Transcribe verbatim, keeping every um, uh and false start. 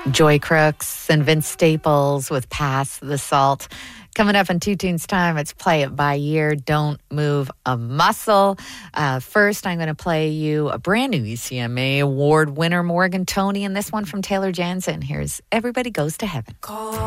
Joy Crooks and Vince Staples with Pass the Salt. Coming up in Two Tunes time, it's Play It By Ear, Don't Move a Muscle. Uh, first, I'm going to play you a brand new E C M A award winner, Morgan Toney, and this one from Taylor Jansen. Here's Everybody Goes to Heaven. Call